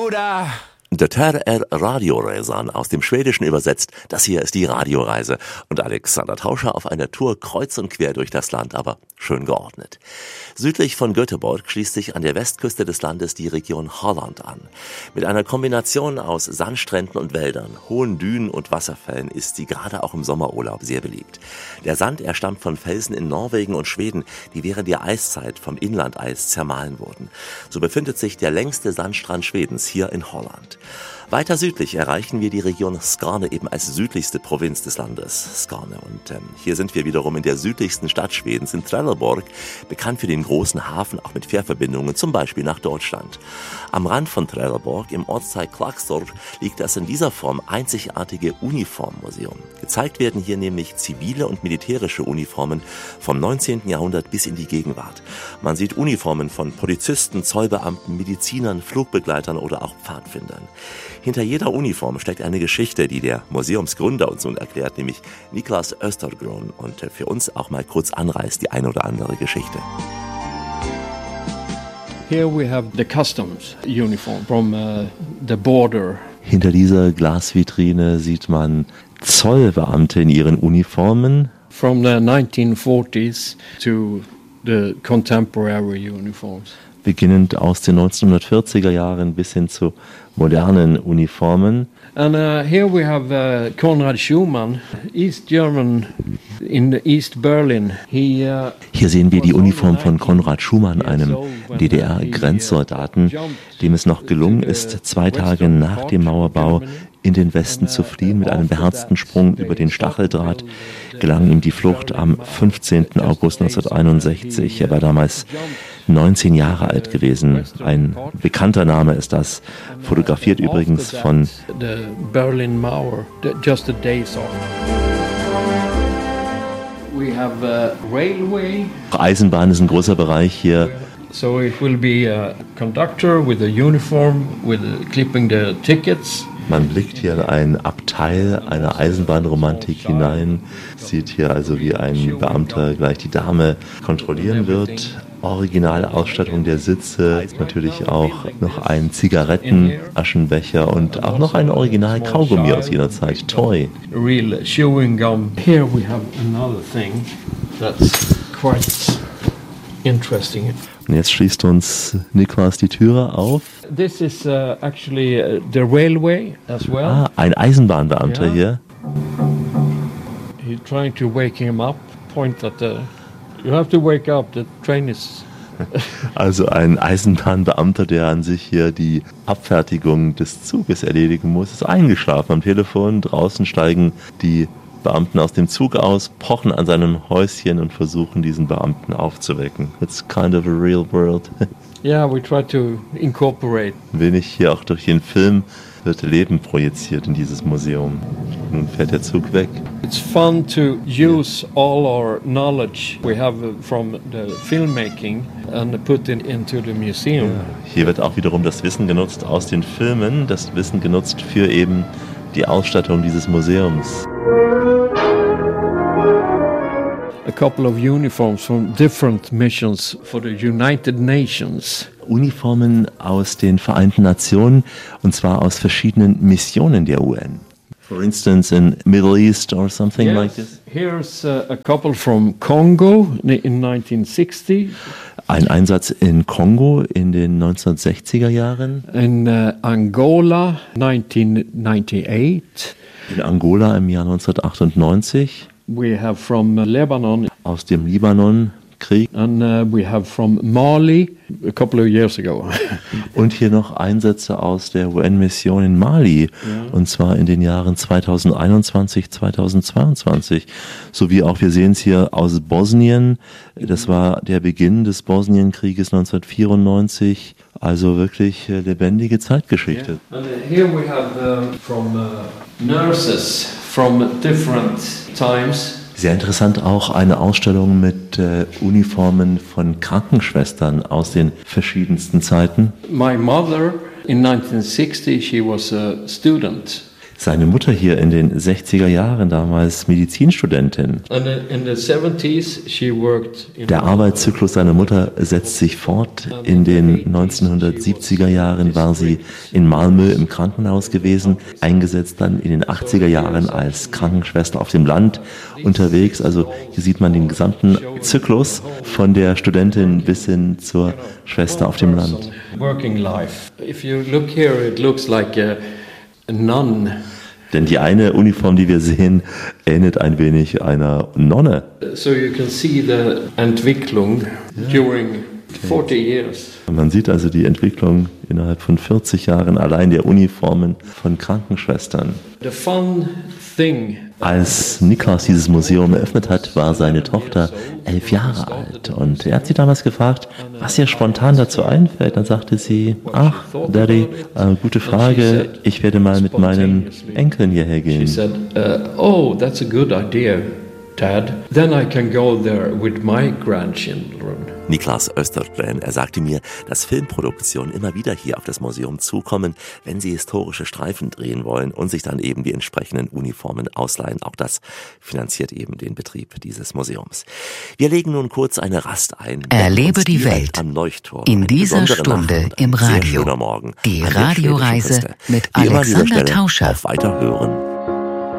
Bruder. Der Radioresan, aus dem Schwedischen übersetzt, das hier ist die Radioreise. Und Alexander Tauscher auf einer Tour kreuz und quer durch das Land, aber schön geordnet. Südlich von Göteborg schließt sich an der Westküste des Landes die Region Holland an. Mit einer Kombination aus Sandstränden und Wäldern, hohen Dünen und Wasserfällen ist sie gerade auch im Sommerurlaub sehr beliebt. Der Sand, er stammt von Felsen in Norwegen und Schweden, die während der Eiszeit vom Inlandeis zermahlen wurden. So befindet sich der längste Sandstrand Schwedens hier in Holland. Weiter südlich erreichen wir die Region Skåne, eben als südlichste Provinz des Landes, Skåne. Und hier sind wir wiederum in der südlichsten Stadt Schwedens, in Trelleborg, bekannt für den großen Hafen, auch mit Fährverbindungen, zum Beispiel nach Deutschland. Am Rand von Trelleborg, im Ortsteil Klagstorp, liegt das in dieser Form einzigartige Uniformmuseum. Gezeigt werden hier nämlich zivile und militärische Uniformen vom 19. Jahrhundert bis in die Gegenwart. Man sieht Uniformen von Polizisten, Zollbeamten, Medizinern, Flugbegleitern oder auch Pfadfindern. Hinter jeder Uniform steckt eine Geschichte, die der Museumsgründer uns nun erklärt, nämlich Niklas Östergren, und für uns auch mal kurz anreißt die eine oder andere Geschichte. Here we have the customs uniform from the border. Hinter dieser Glasvitrine sieht man Zollbeamte in ihren Uniformen. From the 1940s to the contemporary uniforms. Beginnend aus den 1940er Jahren bis hin zu modernen Uniformen. And here we have Konrad Schumann, East German in East Berlin. Hier sehen wir die Uniform von Konrad Schumann, einem DDR-Grenzsoldaten, dem es noch gelungen ist, 2 Tage nach dem Mauerbau in den Westen zu fliehen. Mit einem beherzten Sprung über den Stacheldraht gelang ihm die Flucht am 15. August 1961. Er war damals 19 Jahre alt gewesen. Ein bekannter Name ist das, fotografiert übrigens von Berlin Mauer, just a days off. We have railway. Eisenbahn ist ein großer Bereich hier. So it will be a conductor with a uniform, with clipping the tickets. Man blickt hier in ein Abteil einer Eisenbahnromantik hinein, sieht hier also, wie ein Beamter gleich die Dame kontrollieren wird. Originale Ausstattung der Sitze, natürlich auch noch ein Zigarettenaschenbecher und auch noch ein Original Kaugummi aus jener Zeit, Toy. Real chewing gum. Here we have another thing that's quite interesting. Und jetzt schließt uns Niklas die Türe auf. This is actually the railway as well. Ein Eisenbahnbeamter hier. He's trying to wake him up. Point at the. You have to wake up. The train is. Also ein Eisenbahnbeamter, der an sich hier die Abfertigung des Zuges erledigen muss, ist eingeschlafen am Telefon. Draußen steigen die Beamten aus dem Zug aus, pochen an seinem Häuschen und versuchen, diesen Beamten aufzuwecken. It's kind of a real world. Yeah, we try to incorporate. Wenig hier auch durch den Film wird Leben projiziert in dieses Museum. Nun fährt der Zug weg. It's fun to use all our knowledge we have from the filmmaking and put it into the museum. Ja, hier wird auch wiederum das Wissen genutzt aus den Filmen, das Wissen genutzt für eben die Ausstattung dieses Museums. A couple of uniforms from different missions for the United Nations. Uniformen aus den Vereinten Nationen, und zwar aus verschiedenen Missionen der UN. For instance, in Middle East or something like this. Here's a couple from Congo in 1960. Ein Einsatz in Kongo in den 1960er Jahren. In Angola 1998. In Angola im Jahr 1998. We have from Lebanon. Aus dem Libanonkrieg. And we have from Mali a couple of years ago. Und hier noch Einsätze aus der UN-Mission in Mali, und zwar in den Jahren 2021, 2022, sowie auch, wir sehen es hier, aus Bosnien. Das war der Beginn des Bosnienkrieges 1994, also wirklich lebendige Zeitgeschichte. Yeah. And here we have from nurses from different times. Sehr interessant auch eine Ausstellung mit Uniformen von Krankenschwestern aus den verschiedensten Zeiten. My mother in 1960, she was a student. Seine Mutter hier in den 60er Jahren, damals Medizinstudentin. Der Arbeitszyklus seiner Mutter setzt sich fort. In den 1970er Jahren war sie in Malmö im Krankenhaus gewesen, eingesetzt dann in den 80er Jahren als Krankenschwester auf dem Land unterwegs. Also hier sieht man den gesamten Zyklus von der Studentin bis hin zur Schwester auf dem Land. Working life. If you look here, it looks like a nun. Denn die eine Uniform, die wir sehen, ähnelt ein wenig einer Nonne. So you can see the Entwicklung during 40 years. Man sieht also die Entwicklung innerhalb von 40 Jahren allein der Uniformen von Krankenschwestern. The fun thing. Als Niklas dieses Museum eröffnet hat, war seine Tochter 11 Jahre alt. Und er hat sie damals gefragt, was ihr spontan dazu einfällt. Dann sagte sie, ach, Daddy, gute Frage, ich werde mal mit meinen Enkeln hierher gehen. She said, oh, that's a good idea, Dad. Then I can go there with my grandchildren. Niklas Östergren, er sagte mir, dass Filmproduktionen immer wieder hier auf das Museum zukommen, wenn sie historische Streifen drehen wollen und sich dann eben die entsprechenden Uniformen ausleihen. Auch das finanziert eben den Betrieb dieses Museums. Wir legen nun kurz eine Rast ein. Erlebe die Welt am Leuchtturm. in dieser Stunde im Radio. Morgen. Die Radioreise mit Alexander Tauscher. Auf Weiterhören.